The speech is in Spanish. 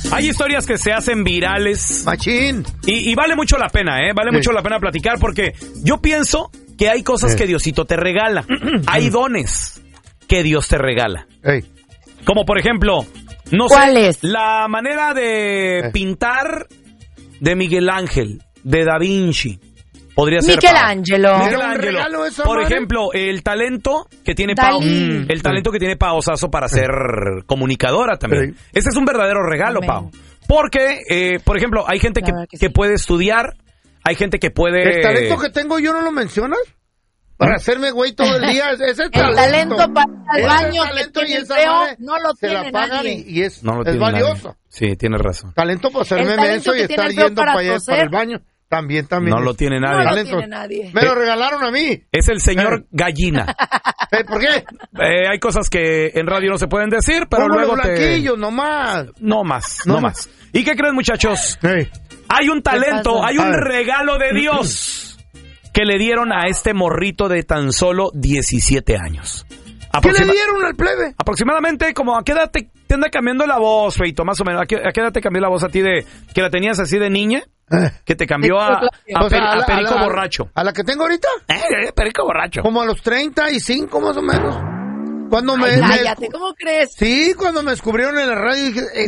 Hay historias que se hacen virales. Machín. Y vale mucho la pena, Vale mucho la pena platicar porque yo pienso que hay cosas que Diosito te regala. Hay dones que Dios te regala. Como por ejemplo, no sé, la manera de pintar de Miguel Ángel, de Da Vinci. Podría ser Michelangelo. Por ejemplo, el talento que tiene Pao. El talento que tiene Pao Sasso para ser comunicadora también. Ese es un verdadero regalo, Pao. Porque, por ejemplo, hay gente que puede estudiar, hay gente que puede... ¿El talento que tengo yo no lo mencionas? Para hacerme güey todo el día. Ese el talento para el baño que tiene el feo no lo se tiene la pagan nadie. y es valioso. Nadie. Sí, tienes razón. Talento para hacerme menso y estar yendo para allá para el baño. También. No lo tiene nadie. No lo tiene nadie. Me lo regalaron a mí. Es el señor Gallina. ¿Por qué? Hay cosas que en radio no se pueden decir, pero luego no más. No más. ¿Y qué creen, muchachos? Hay un talento, hay un regalo de Dios que le dieron a este morrito de tan solo 17 años. ¿Qué le dieron al plebe? Aproximadamente como a qué edad te anda cambiando la voz, Feito, más o menos. ¿A qué edad te cambió la voz a ti de que la tenías así de niña? Que te cambió a Perico Borracho. ¿A la que tengo ahorita? Perico Borracho. Como a los 35 más o menos. Cuando cállate, ¿cómo crees? Sí, cuando me descubrieron en la radio dije...